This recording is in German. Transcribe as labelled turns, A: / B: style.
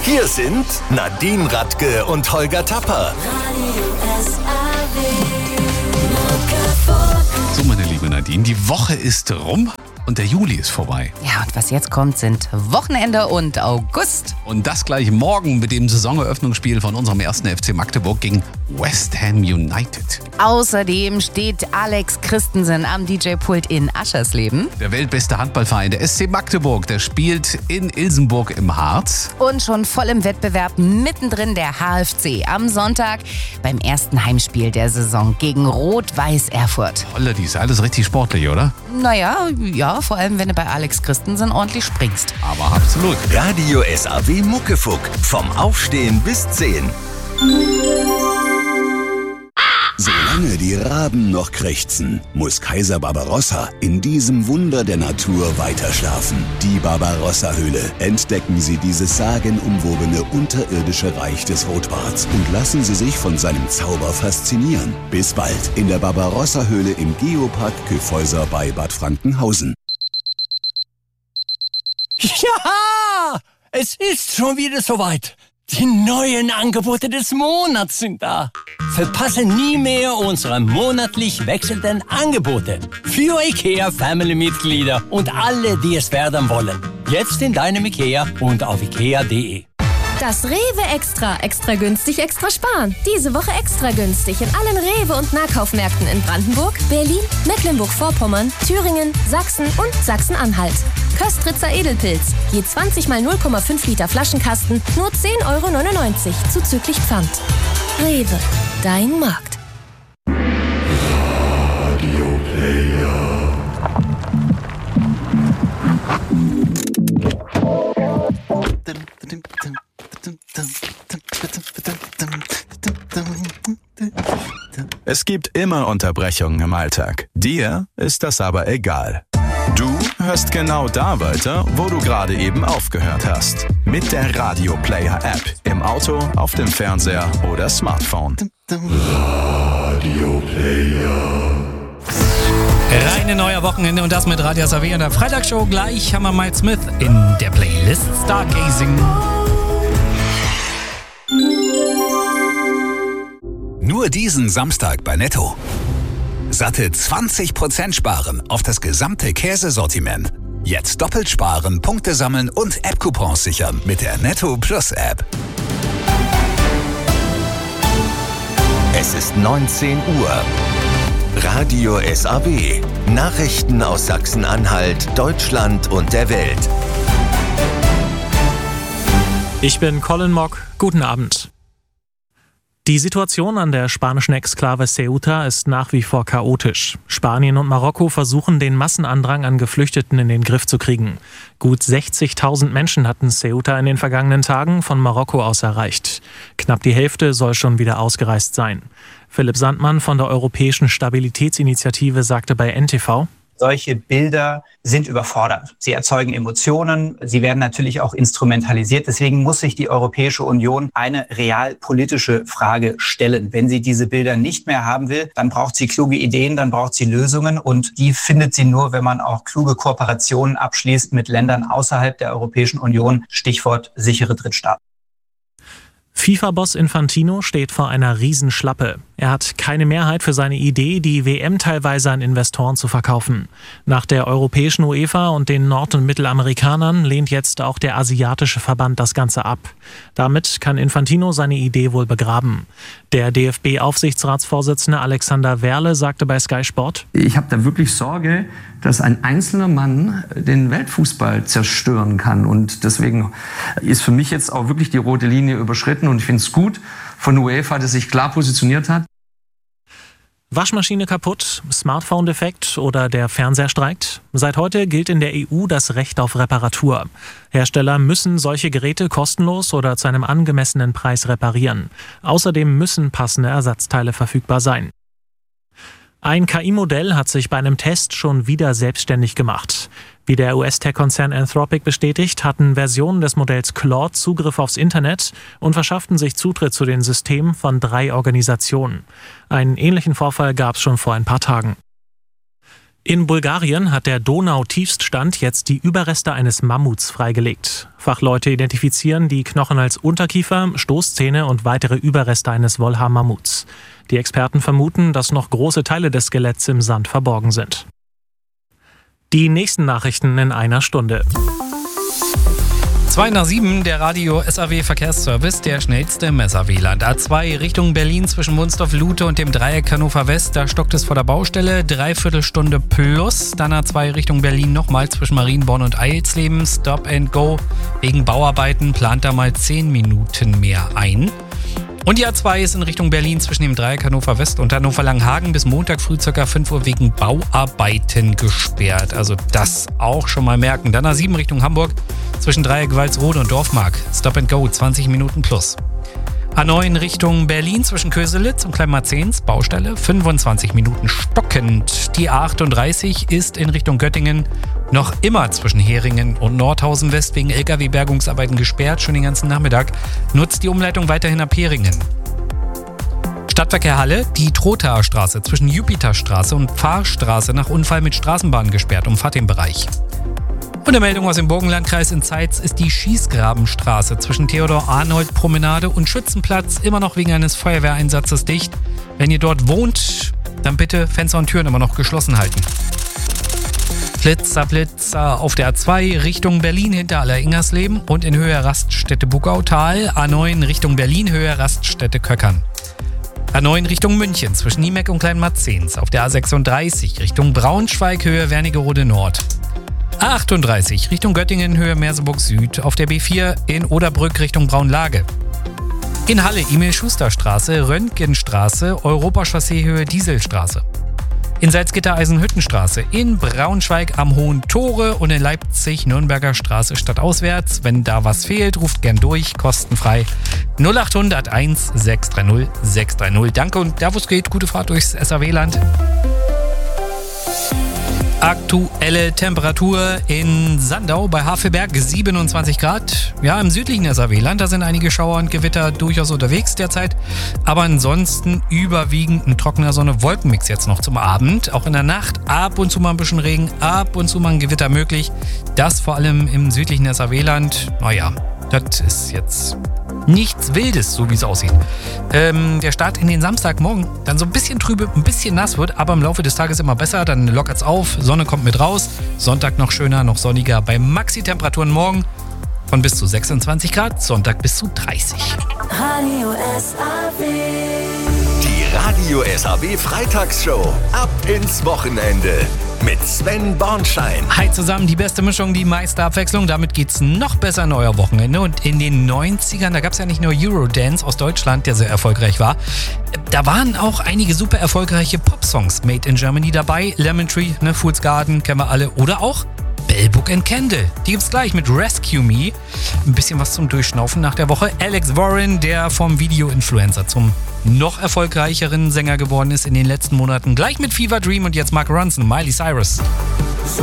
A: Hier sind Nadine Radke und Holger Tapper.
B: So, meine liebe Nadine, die Woche ist rum und der Juli ist vorbei.
C: Ja, und was jetzt kommt, sind Wochenende und August.
B: Und das gleich morgen mit dem Saisoneröffnungsspiel von unserem ersten FC Magdeburg gegen West Ham United.
C: Außerdem steht Alex Christensen am DJ-Pult in Aschersleben.
B: Der weltbeste Handballverein, der SC Magdeburg, der spielt in Ilsenburg im Harz.
C: Und schon voll im Wettbewerb mittendrin der HFC am Sonntag beim ersten Heimspiel der Saison gegen Rot-Weiß Erfurt.
B: Holla, die ist alles richtig sportlich, oder?
C: Naja, ja, vor allem wenn du bei Alex Christensen ordentlich springst.
B: Aber absolut.
A: Radio SAW Muckefuck. Vom Aufstehen bis 10. Solange die Raben noch krächzen, muss Kaiser Barbarossa in diesem Wunder der Natur weiterschlafen. Die Barbarossa-Höhle. Entdecken Sie dieses sagenumwobene unterirdische Reich des Rotbarts und lassen Sie sich von seinem Zauber faszinieren. Bis bald in der Barbarossa-Höhle im Geopark Kyffhäuser bei Bad Frankenhausen.
D: Ja, es ist schon wieder soweit. Die neuen Angebote des Monats sind da. Verpasse nie mehr unsere monatlich wechselnden Angebote. Für IKEA-Family-Mitglieder und alle, die es werden wollen. Jetzt in deinem IKEA und auf ikea.de.
E: Das Rewe Extra günstig, extra sparen. Diese Woche extra günstig in allen Rewe- und Nahkaufmärkten in Brandenburg, Berlin, Mecklenburg-Vorpommern, Thüringen, Sachsen und Sachsen-Anhalt. Köstritzer Edelpilz, je 20 mal 0,5 Liter Flaschenkasten, nur 10,99 € zuzüglich Pfand. Rewe, dein Markt.
F: Radio Player.
G: Es gibt immer Unterbrechungen im Alltag. Dir ist das aber egal. Du hörst genau da weiter, wo du gerade eben aufgehört hast. Mit der Radio Player App. Im Auto, auf dem Fernseher oder Smartphone.
F: Radio Player.
H: Reine neuer Wochenende und das mit Radio SAW in der Freitagsshow. Gleich haben wir Mike Smith in der Playlist Stargazing.
A: Nur diesen Samstag bei Netto. Satte 20% sparen auf das gesamte Käsesortiment. Jetzt doppelt sparen, Punkte sammeln und App-Coupons sichern mit der Netto Plus App. Es ist 19 Uhr. Radio SAW. Nachrichten aus Sachsen-Anhalt, Deutschland und der Welt.
I: Ich bin Colin Mock. Guten Abend. Die Situation an der spanischen Exklave Ceuta ist nach wie vor chaotisch. Spanien und Marokko versuchen, den Massenandrang an Geflüchteten in den Griff zu kriegen. Gut 60.000 Menschen hatten Ceuta in den vergangenen Tagen von Marokko aus erreicht. Knapp die Hälfte soll schon wieder ausgereist sein. Philipp Sandmann von der Europäischen Stabilitätsinitiative sagte bei NTV:
J: Solche Bilder sind überfordert. Sie erzeugen Emotionen, sie werden natürlich auch instrumentalisiert. Deswegen muss sich die Europäische Union eine realpolitische Frage stellen. Wenn sie diese Bilder nicht mehr haben will, dann braucht sie kluge Ideen, dann braucht sie Lösungen. Und die findet sie nur, wenn man auch kluge Kooperationen abschließt mit Ländern außerhalb der Europäischen Union. Stichwort sichere Drittstaaten.
I: FIFA-Boss Infantino steht vor einer Riesenschlappe. Er hat keine Mehrheit für seine Idee, die WM teilweise an Investoren zu verkaufen. Nach der europäischen UEFA und den Nord- und Mittelamerikanern lehnt jetzt auch der asiatische Verband das Ganze ab. Damit kann Infantino seine Idee wohl begraben. Der DFB-Aufsichtsratsvorsitzende Alexander Werle sagte bei Sky Sport:
K: Ich habe da wirklich Sorge, dass ein einzelner Mann den Weltfußball zerstören kann. Und deswegen ist für mich jetzt auch wirklich die rote Linie überschritten. Und ich finde es gut von UEFA, dass sich klar positioniert hat.
I: Waschmaschine kaputt, Smartphone defekt oder der Fernseher streikt? Seit heute gilt in der EU das Recht auf Reparatur. Hersteller müssen solche Geräte kostenlos oder zu einem angemessenen Preis reparieren. Außerdem müssen passende Ersatzteile verfügbar sein. Ein KI-Modell hat sich bei einem Test schon wieder selbstständig gemacht. Wie der US-Tech-Konzern Anthropic bestätigt, hatten Versionen des Modells Claude Zugriff aufs Internet und verschafften sich Zutritt zu den Systemen von 3 Organisationen. Einen ähnlichen Vorfall gab es schon vor ein paar Tagen. In Bulgarien hat der Donau-Tiefststand jetzt die Überreste eines Mammuts freigelegt. Fachleute identifizieren die Knochen als Unterkiefer, Stoßzähne und weitere Überreste eines Wolha-Mammuts. Die Experten vermuten, dass noch große Teile des Skeletts im Sand verborgen sind. Die nächsten Nachrichten in einer Stunde.
H: 6:02, der Radio SAW Verkehrsservice, der schnellste im SAW-Land. A2 Richtung Berlin zwischen Wunstorf-Lute und dem Dreieck Hannover West, da stockt es vor der Baustelle, 3/4 Stunde plus. Dann A2 Richtung Berlin nochmal zwischen Marienborn und Eilsleben, Stop and Go. Wegen Bauarbeiten plant da mal 10 Minuten mehr ein. Und die A2 ist in Richtung Berlin zwischen dem Dreieck Hannover West und Hannover Langenhagen bis Montag früh ca. 5 Uhr wegen Bauarbeiten gesperrt. Also das auch schon mal merken. Dann A7 Richtung Hamburg zwischen Dreieck Walsrode und Dorfmark. Stop and Go, 20 Minuten plus. A9 Richtung Berlin zwischen Köselitz und Kleinmarzens, Baustelle, 25 Minuten stockend. Die A38 ist in Richtung Göttingen noch immer zwischen Heringen und Nordhausen West wegen LKW-Bergungsarbeiten gesperrt, schon den ganzen Nachmittag. Nutzt die Umleitung weiterhin ab Heringen. Stadtverkehr Halle, die Trothaer Straße zwischen Jupiterstraße und Pfarrstraße nach Unfall mit Straßenbahn gesperrt, umfahrt den Bereich. Und eine Meldung aus dem Burgenlandkreis in Zeitz ist die Schießgrabenstraße zwischen Theodor-Arnold-Promenade und Schützenplatz immer noch wegen eines Feuerwehreinsatzes dicht. Wenn ihr dort wohnt, dann bitte Fenster und Türen immer noch geschlossen halten. Blitzer auf der A2 Richtung Berlin hinter Aller-Ingersleben und in Höhe Raststätte Buckautal. A9 Richtung Berlin, Höhe Raststätte Köckern. A9 Richtung München zwischen Niemeck und Kleinmarzens. Auf der A36 Richtung Braunschweig, Höhe Wernigerode Nord. A38 Richtung Göttingen, Höhe Merseburg Süd. Auf der B4 in Oderbrück Richtung Braunlage. In Halle Emil-Schuster-Straße, Röntgenstraße, Europachaussee Höhe Dieselstraße. In Salzgitter Eisenhüttenstraße, in Braunschweig am Hohen Tore und in Leipzig Nürnberger Straße stadtauswärts. Wenn da was fehlt, ruft gern durch, kostenfrei 0800 1 630 630. Danke und da wo es geht, gute Fahrt durchs SAW-Land. Aktuelle Temperatur in Sandau bei Havelberg 27 Grad. Ja, im südlichen SAW-Land, da sind einige Schauer und Gewitter durchaus unterwegs derzeit. Aber ansonsten überwiegend ein trockener Sonne-Wolkenmix jetzt noch zum Abend. Auch in der Nacht ab und zu mal ein bisschen Regen, ab und zu mal ein Gewitter möglich. Das vor allem im südlichen SAW-Land. Naja, das ist jetzt nichts Wildes, so wie es aussieht. Der Start in den Samstagmorgen dann so ein bisschen trübe, ein bisschen nass wird, aber im Laufe des Tages immer besser. Dann lockert es auf, Sonne kommt mit raus. Sonntag noch schöner, noch sonniger. Bei Maxi-Temperaturen morgen von bis zu 26 Grad, Sonntag bis zu 30.
L: Radio SAW.
A: Die Radio SAW Freitagsshow. Ab ins Wochenende. Mit Sven Bornschein.
H: Hi zusammen, die beste Mischung, die meiste Abwechslung. Damit geht's noch besser in euer Wochenende. Und in den 90ern, da gab's ja nicht nur Eurodance aus Deutschland, der sehr erfolgreich war. Da waren auch einige super erfolgreiche Popsongs made in Germany dabei. Lemon Tree, ne, Fool's Garden, kennen wir alle. Oder auch Bell Book and Candle. Die gibt's gleich mit Rescue Me. Ein bisschen was zum Durchschnaufen nach der Woche. Alex Warren, der vom Video-Influencer zum noch erfolgreicheren Sänger geworden ist in den letzten Monaten. Gleich mit Fever Dream und jetzt Mark Ronson, Miley Cyrus.